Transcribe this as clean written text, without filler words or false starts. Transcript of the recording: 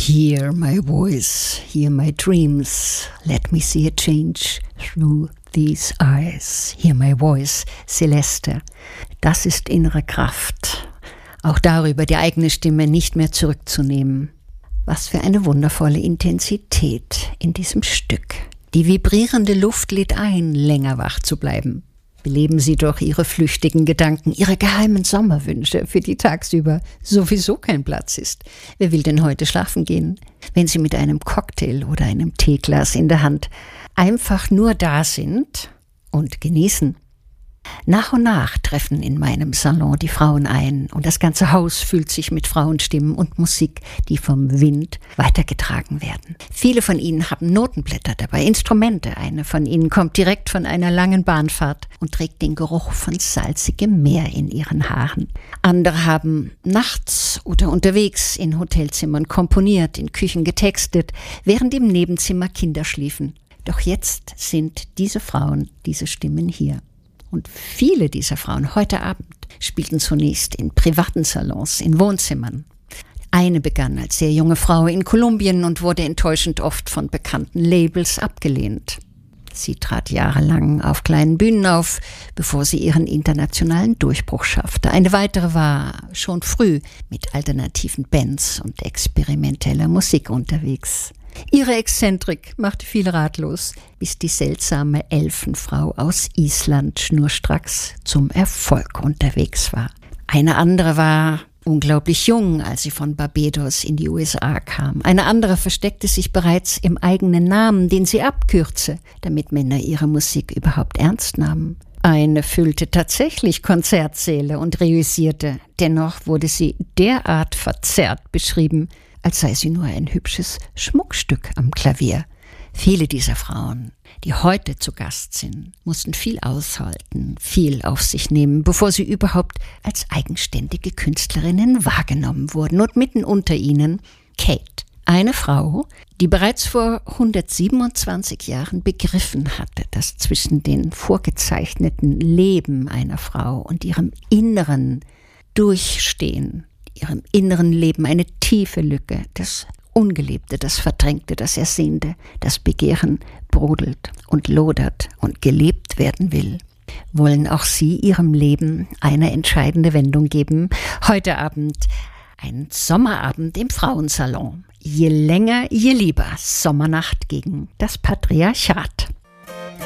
Hear my voice, hear my dreams, let me see a change through these eyes. Hear my voice, Celeste. Das ist innere Kraft. Auch darüber die eigene Stimme nicht mehr zurückzunehmen. Was für eine wundervolle Intensität in diesem Stück. Die vibrierende Luft lädt ein, länger wach zu bleiben. Beleben Sie doch Ihre flüchtigen Gedanken, Ihre geheimen Sommerwünsche, für die tagsüber sowieso kein Platz ist. Wer will denn heute schlafen gehen, wenn Sie mit einem Cocktail oder einem Teeglas in der Hand einfach nur da sind und genießen? Nach und nach treffen in meinem Salon die Frauen ein und das ganze Haus füllt sich mit Frauenstimmen und Musik, die vom Wind weitergetragen werden. Viele von ihnen haben Notenblätter dabei, Instrumente. Eine von ihnen kommt direkt von einer langen Bahnfahrt und trägt den Geruch von salzigem Meer in ihren Haaren. Andere haben nachts oder unterwegs in Hotelzimmern komponiert, in Küchen getextet, während im Nebenzimmer Kinder schliefen. Doch jetzt sind diese Frauen, diese Stimmen hier. Und viele dieser Frauen heute Abend spielten zunächst in privaten Salons, in Wohnzimmern. Eine begann als sehr junge Frau in Kolumbien und wurde enttäuschend oft von bekannten Labels abgelehnt. Sie trat jahrelang auf kleinen Bühnen auf, bevor sie ihren internationalen Durchbruch schaffte. Eine weitere war schon früh mit alternativen Bands und experimenteller Musik unterwegs. Ihre Exzentrik machte viele ratlos, bis die seltsame Elfenfrau aus Island schnurstracks zum Erfolg unterwegs war. Eine andere war unglaublich jung, als sie von Barbados in die USA kam. Eine andere versteckte sich bereits im eigenen Namen, den sie abkürze, damit Männer ihre Musik überhaupt ernst nahmen. Eine füllte tatsächlich Konzertsäle und reüssierte. Dennoch wurde sie derart verzerrt beschrieben, als sei sie nur ein hübsches Schmuckstück am Klavier. Viele dieser Frauen, die heute zu Gast sind, mussten viel aushalten, viel auf sich nehmen, bevor sie überhaupt als eigenständige Künstlerinnen wahrgenommen wurden. Und mitten unter ihnen Kate, eine Frau, die bereits vor 127 Jahren begriffen hatte, dass zwischen den vorgezeichneten Leben einer Frau und ihrem inneren Durchstehen, ihrem inneren Leben eine tiefe Lücke, das Ungelebte, das Verdrängte, das Ersehnte, das Begehren brodelt und lodert und gelebt werden will. Wollen auch Sie Ihrem Leben eine entscheidende Wendung geben? Heute Abend ein Sommerabend im Frauensalon. Je länger, je lieber. Sommernacht gegen das Patriarchat.